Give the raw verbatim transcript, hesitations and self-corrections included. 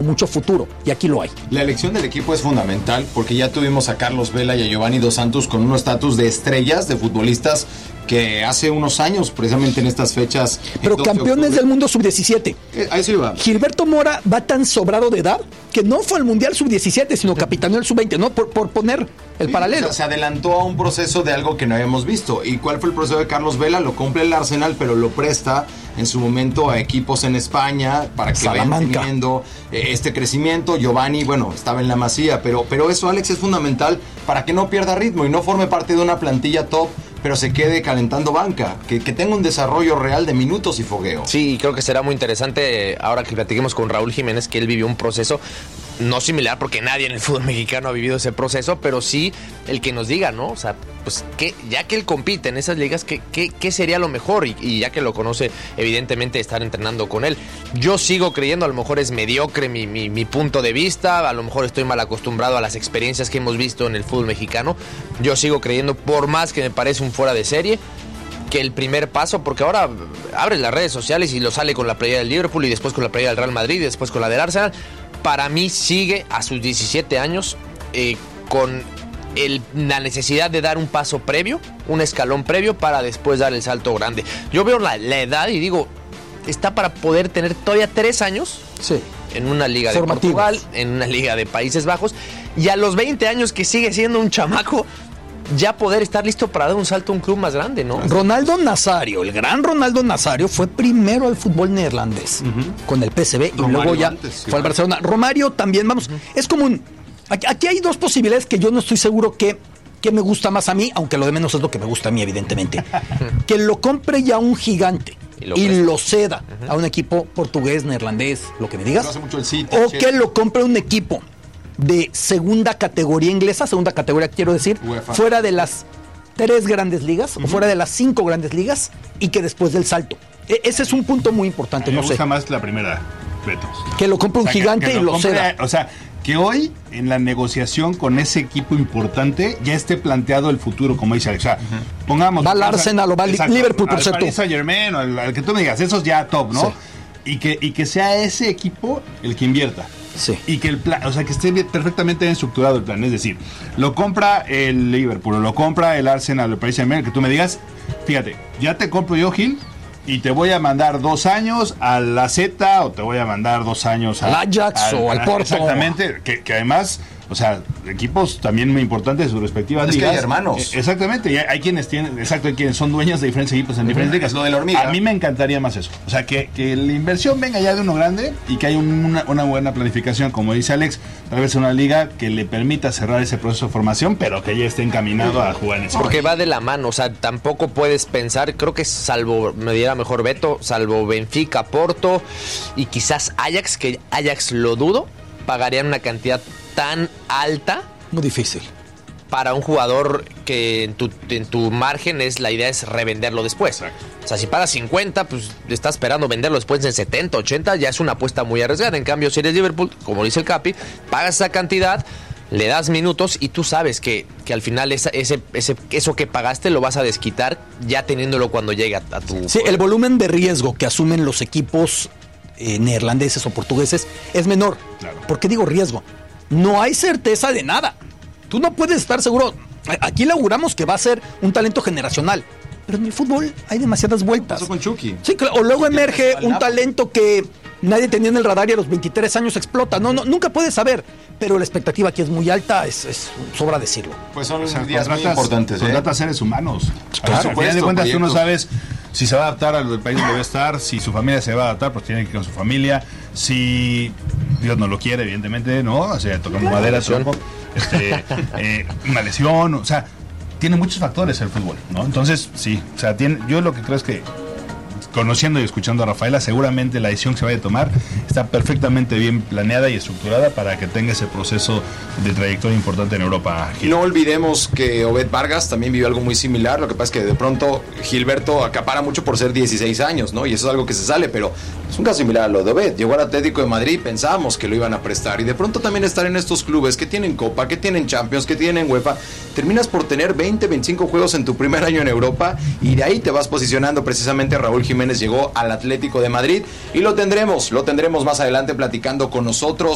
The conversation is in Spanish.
mucho futuro, y aquí lo hay. La elección del equipo es fundamental porque ya tuvimos a Carlos Vela y a Giovanni Dos Santos con un estatus de estrellas, de futbolistas que hace unos años, precisamente en estas fechas... Pero campeones del mundo sub diecisiete. Eh, ahí sí va. Gilberto Mora va tan sobrado de edad que no fue al Mundial sub diecisiete, sino capitaneó el sub veinte, ¿no? Por, por poner el sí, paralelo. O sea, se adelantó a un proceso de algo que no habíamos visto. ¿Y cuál fue el proceso de Carlos Vela? Lo cumple el Arsenal, pero lo presta en su momento a equipos en España para que Salamanca. vayan teniendo eh, este crecimiento. Giovanni, bueno, estaba en la Masía, pero, pero eso, Alex, es fundamental para que no pierda ritmo y no forme parte de una plantilla top, pero se quede calentando banca, que, que tenga un desarrollo real de minutos y fogueo. Sí, creo que será muy interesante ahora que platiquemos con Raúl Jiménez, que él vivió un proceso no similar, porque nadie en el fútbol mexicano ha vivido ese proceso, pero sí el que nos diga, ¿no? O sea, pues que ya que él compite en esas ligas, ¿qué, qué, qué sería lo mejor? Y, y ya que lo conoce, evidentemente, estar entrenando con él. Yo sigo creyendo, a lo mejor es mediocre mi, mi, mi punto de vista, a lo mejor estoy mal acostumbrado a las experiencias que hemos visto en el fútbol mexicano. Yo sigo creyendo, por más que me parece un fuera de serie, que el primer paso, porque ahora abres las redes sociales y lo sale con la playera del Liverpool y después con la playera del Real Madrid y después con la del Arsenal. Para mí sigue a sus diecisiete años eh, con el, la necesidad de dar un paso previo, un escalón previo para después dar el salto grande. Yo veo la, la edad y digo, está para poder tener todavía tres años sí. en una liga de Portugal, en una liga de Países Bajos, y a los veinte años que sigue siendo un chamaco, ya poder estar listo para dar un salto a un club más grande, ¿no? Ronaldo Nazario, el gran Ronaldo Nazario, fue primero al fútbol neerlandés uh-huh. con el P S V y Romario luego ya antes, sí, fue al Barcelona. Romario también, vamos, uh-huh. es común. Aquí, aquí hay dos posibilidades que yo no estoy seguro que, que me gusta más a mí, aunque lo de menos es lo que me gusta a mí, evidentemente. Que lo compre ya un gigante y lo, y lo ceda uh-huh. a un equipo portugués, neerlandés, lo que me digas. No hace mucho el City, o que lo compre un equipo de segunda categoría inglesa, segunda categoría quiero decir, UEFA. Fuera de las tres grandes ligas, uh-huh. o fuera de las cinco grandes ligas, y que después del salto. E- ese es un punto muy importante, no sé. Me gusta más la primera, Beto. Que lo compre un o sea, gigante que, que lo y lo compre, ceda. O sea, que hoy, en la negociación con ese equipo importante, ya esté planteado el futuro, como dice Alex. O sea, uh-huh. pongamos... Va al Arsenal o va al Liverpool, por cierto. Paris Saint-Germain, o el, el que tú me digas, esos ya top, ¿no? Sí. Y que, y que sea ese equipo el que invierta. Sí. Y que el plan, o sea, que esté perfectamente bien estructurado el plan. Es decir, lo compra el Liverpool, o lo compra el Arsenal, el Paris Saint-Germain, que tú me digas, fíjate, ya te compro yo, Gil, y te voy a mandar dos años a la Z, o te voy a mandar dos años al Ajax al, o al Porto. Exactamente, que, que además, o sea, equipos también muy importantes de sus respectivas es ligas. Que hay hermanos. Eh, exactamente, y hay, hay quienes tienen, exacto, hay quienes son dueños de diferentes equipos en diferentes ligas. Es lo de la hormiga. A mí me encantaría más eso. O sea, que, que la inversión venga ya de uno grande y que haya una, una buena planificación, como dice Alex, tal vez una liga que le permita cerrar ese proceso de formación, pero que ya esté encaminado a jugar en ese Porque va de la mano, o sea, tampoco puedes pensar, creo que salvo, me diera mejor Beto, salvo Benfica, Porto y quizás Ajax, que Ajax lo dudo, pagarían una cantidad tan alta. Muy difícil. Para un jugador que en tu, en tu margen es la idea es revenderlo después. Exacto. O sea, si pagas cincuenta, pues estás esperando venderlo después en setenta, ochenta, ya es una apuesta muy arriesgada. En cambio, si eres Liverpool, como dice el Capi, pagas esa cantidad, le das minutos y tú sabes que, que al final esa, ese, ese, eso que pagaste lo vas a desquitar ya teniéndolo cuando llegue a, a tu... Sí, juego. El volumen de riesgo que asumen los equipos eh, neerlandeses o portugueses es menor. Claro. ¿Por qué digo riesgo? No hay certeza de nada. Tú no puedes estar seguro. Aquí le auguramos que va a ser un talento generacional. Pero en el fútbol hay demasiadas vueltas. Pasó con Chucky. Sí, o luego emerge un talento que nadie tenía en el radar y a los veintitrés años explota. No, no, nunca puedes saber. Pero la expectativa aquí es muy alta, es, es sobra decirlo. Pues son o sea, días contratas, muy importantes. Contratas ¿eh? seres humanos. Claro, a final de cuentas proyectos. Tú no sabes si se va a adaptar al país donde va a estar, si su familia se va a adaptar, pues tiene que ir con su familia. Si Dios no lo quiere, evidentemente, ¿no? O sea, tocamos madera, tronco, este, eh, una lesión, o sea, tiene muchos factores el fútbol, ¿no? Entonces, sí, o sea, tiene, yo lo que creo es que, conociendo y escuchando a Rafaela, seguramente la decisión que se vaya a tomar está perfectamente bien planeada y estructurada para que tenga ese proceso de trayectoria importante en Europa. Y no olvidemos que Obed Vargas también vivió algo muy similar. Lo que pasa es que de pronto Gilberto acapara mucho por ser dieciséis años, ¿no? Y eso es algo que se sale, pero es un caso similar a lo de Obed. Llegó al Atlético de Madrid, pensábamos que lo iban a prestar, y de pronto también estar en estos clubes que tienen Copa, que tienen Champions, que tienen UEFA, terminas por tener veinte, veinticinco juegos en tu primer año en Europa, y de ahí te vas posicionando. Precisamente Raúl Jiménez llegó al Atlético de Madrid y lo tendremos, lo tendremos más adelante platicando con nosotros.